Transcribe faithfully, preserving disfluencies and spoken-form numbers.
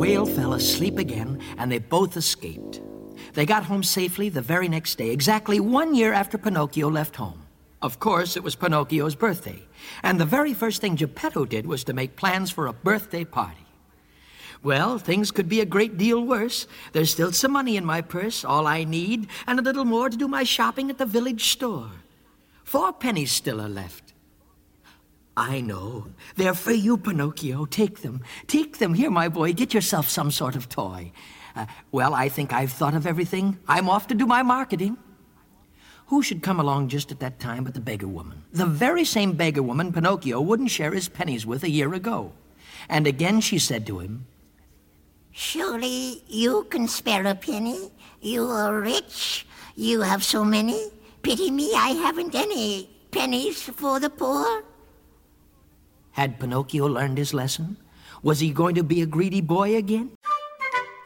whale fell asleep again, and they both escaped. They got home safely the very next day, exactly one year after Pinocchio left home. Of course, it was Pinocchio's birthday, and the very first thing Geppetto did was to make plans for a birthday party. Well, things could be a great deal worse. There's still some money in my purse, all I need, and a little more to do my shopping at the village store. Four pennies still are left. I know. They're for you, Pinocchio. Take them. Take them. Here, my boy, get yourself some sort of toy. Uh, well, I think I've thought of everything. I'm off to do my marketing. Who should come along just at that time but the beggar woman? The very same beggar woman Pinocchio wouldn't share his pennies with a year ago. And again she said to him, "Surely you can spare a penny. You are rich. You have so many. Pity me, I haven't any pennies for the poor." Had Pinocchio learned his lesson? Was he going to be a greedy boy again?